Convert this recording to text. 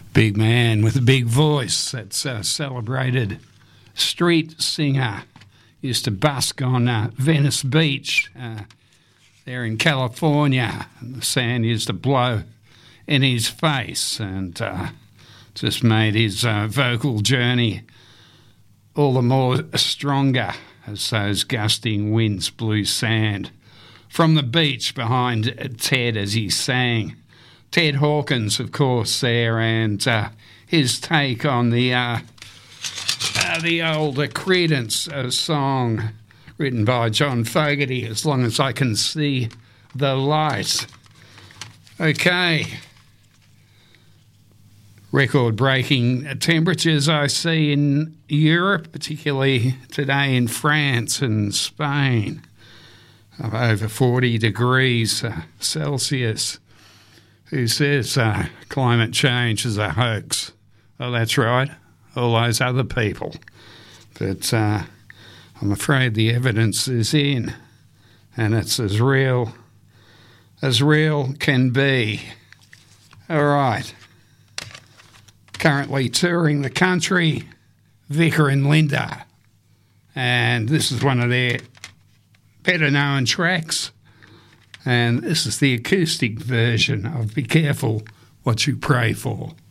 Big man with a big voice. That's a celebrated street singer. Used to busk on Venice Beach there in California. And the sand used to blow in his face and just made his vocal journey all the more stronger as those gusting winds blew sand from the beach behind Ted as he sang. Ted Hawkins, of course, there, and his take on the old Creedence song written by John Fogerty, As Long As I Can See the Light. Okay. Record-breaking temperatures I see in Europe, particularly today in France and Spain, of over 40 degrees Celsius. Who says climate change is a hoax? Oh, that's right, all those other people. But I'm afraid the evidence is in, and it's as real can be. All right. Currently touring the country, Vicar and Linda. And this is one of their better known tracks. And this is the acoustic version of Be Careful What You Pray For.